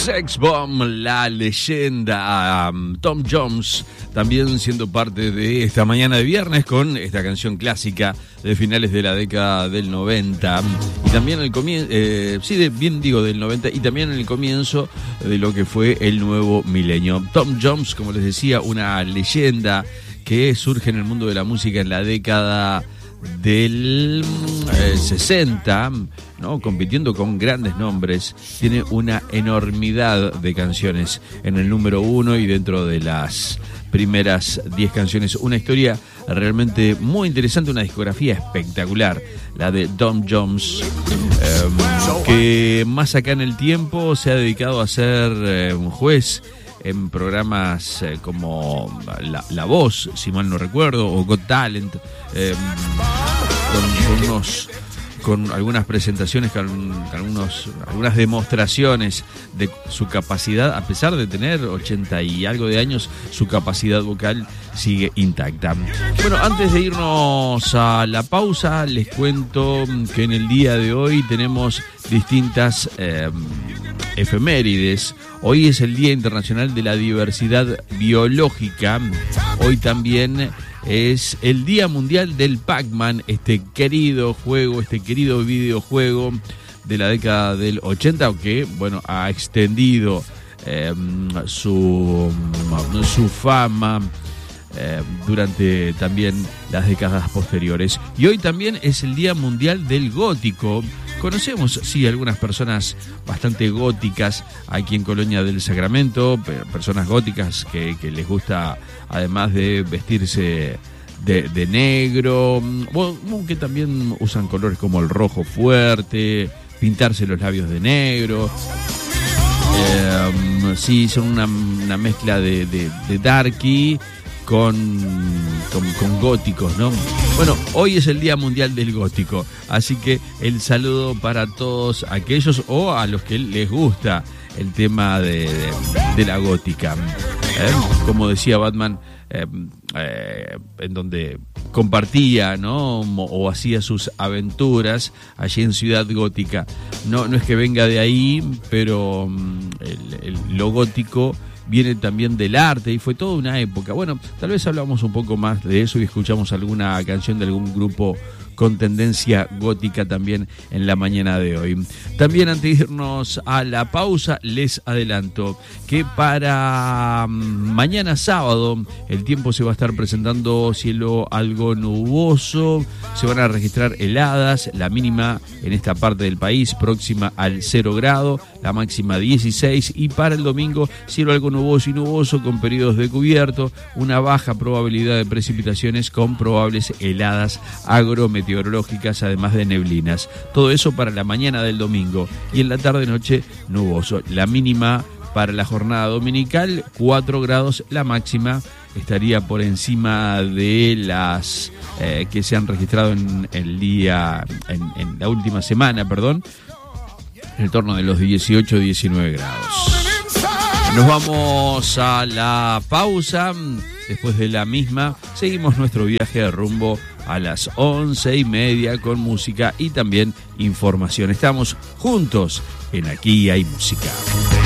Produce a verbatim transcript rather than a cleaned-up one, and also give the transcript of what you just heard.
Sex Bomb, la leyenda um, Tom Jones, también siendo parte de esta mañana de viernes con esta canción clásica de finales de la década del noventa y también el comienzo, eh, sí, de, bien digo del noventa y también en el comienzo de lo que fue el nuevo milenio. Tom Jones, como les decía, una leyenda que surge en el mundo de la música en la década del eh, sesenta, ¿no? Compitiendo con grandes nombres, tiene una enormidad de canciones en el número uno y dentro de las primeras diez canciones. Una historia realmente muy interesante, una discografía espectacular, la de Tom Jones, eh, que más acá en el tiempo se ha dedicado a ser eh, un juez en programas eh, como La, La Voz, si mal no recuerdo, o Got Talent, eh, con, con unos con algunas presentaciones, con algunos, algunas demostraciones de su capacidad, a pesar de tener ochenta y algo de años, su capacidad vocal sigue intacta. Bueno, antes de irnos a la pausa, les cuento que en el día de hoy tenemos distintas eh, efemérides. Hoy es el Día Internacional de la Diversidad Biológica. Hoy también es el Día Mundial del Pac-Man, este querido juego, este querido videojuego de la década del ochenta, que, bueno, ha extendido eh, su, su fama eh, durante también las décadas posteriores. Y hoy también es el Día Mundial del Gótico. Conocemos, sí, algunas personas bastante góticas aquí en Colonia del Sacramento, personas góticas que, que les gusta, además de vestirse de, de negro, bueno, que también usan colores como el rojo fuerte, pintarse los labios de negro. Eh, sí, son una, una mezcla de, de, de darky Con, con, con góticos, ¿no? Bueno, hoy es el Día Mundial del Gótico, así que el saludo para todos aquellos o a los que les gusta el tema de, de, de la gótica. ¿Eh? Como decía Batman, eh, eh, en donde compartía, ¿no? O hacía sus aventuras allí en Ciudad Gótica. No, no es que venga de ahí, pero el, el, lo gótico viene también del arte y fue toda una época. Bueno, tal vez hablamos un poco más de eso y escuchamos alguna canción de algún grupo con tendencia gótica también en la mañana de hoy. También antes de irnos a la pausa, les adelanto que para mañana sábado el tiempo se va a estar presentando cielo algo nuboso, se van a registrar heladas, la mínima en esta parte del país próxima al cero grado, la máxima dieciséis, y para el domingo cielo algo nuboso y nuboso con periodos de cubierto, una baja probabilidad de precipitaciones con probables heladas agrometeorológicas, además de neblinas. Todo eso para la mañana del domingo, y en la tarde-noche nuboso. La mínima para la jornada dominical, cuatro grados, la máxima estaría por encima de las eh, que se han registrado en el día, en, en la última semana, perdón, en torno de los dieciocho, diecinueve grados. Nos vamos a la pausa. Después de la misma, seguimos nuestro viaje de rumbo a las once y media con música y también información. Estamos juntos en Aquí Hay Música.